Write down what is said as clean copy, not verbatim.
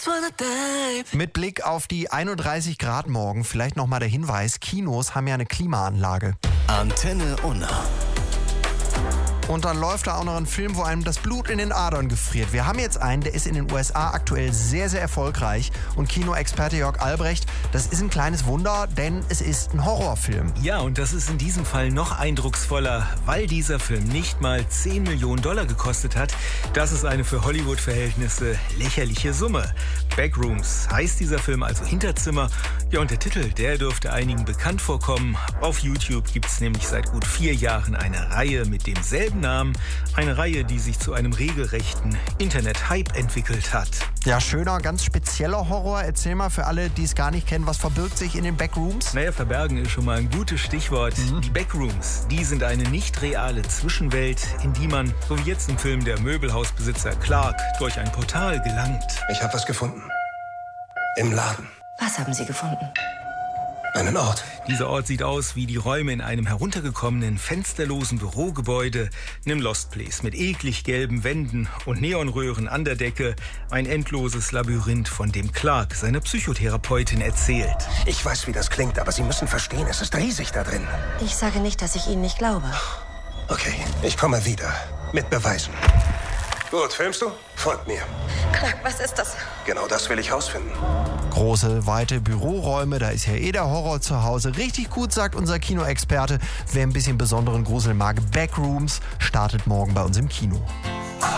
Mit Blick auf die 31 Grad morgen vielleicht nochmal der Hinweis, Kinos haben ja eine Klimaanlage. Antenne Unna. Und dann läuft da auch noch ein Film, wo einem das Blut in den Adern gefriert. Wir haben jetzt einen, der ist in den USA aktuell sehr, sehr erfolgreich. Und Kinoexperte Jörg Albrecht, das ist ein kleines Wunder, denn es ist ein Horrorfilm. Ja, und das ist in diesem Fall noch eindrucksvoller, weil dieser Film nicht mal 10 Millionen Dollar gekostet hat. Das ist eine für Hollywood-Verhältnisse lächerliche Summe. Backrooms heißt dieser Film, also Hinterzimmer. Ja, und der Titel, der dürfte einigen bekannt vorkommen. Auf YouTube gibt es nämlich seit gut 4 Jahren eine Reihe mit demselben Namen. Eine Reihe, die sich zu einem regelrechten Internet-Hype entwickelt hat. Ja, schöner, ganz spezieller Horror. Erzähl mal für alle, die es gar nicht kennen, was verbirgt sich in den Backrooms? Naja, verbergen ist schon mal ein gutes Stichwort. Die Backrooms, die sind eine nicht reale Zwischenwelt, in die man, so wie jetzt im Film der Möbelhausbesitzer Clark, durch ein Portal gelangt. Ich habe was gefunden. Im Laden. Was haben Sie gefunden? Einen Ort. Dieser Ort sieht aus wie die Räume in einem heruntergekommenen, fensterlosen Bürogebäude, einem Lost Place mit eklig gelben Wänden und Neonröhren an der Decke. Ein endloses Labyrinth, von dem Clark seiner Psychotherapeutin erzählt. Ich weiß, wie das klingt, aber Sie müssen verstehen, es ist riesig da drin. Ich sage nicht, dass ich Ihnen nicht glaube. Okay, ich komme wieder. Mit Beweisen. Gut, filmst du? Folgt mir. Clark, was ist das? Genau das will ich rausfinden. Große, weite Büroräume, da ist ja eh der Horror zu Hause. Richtig gut, sagt unser Kinoexperte. Wer ein bisschen besonderen Grusel mag, Backrooms startet morgen bei uns im Kino.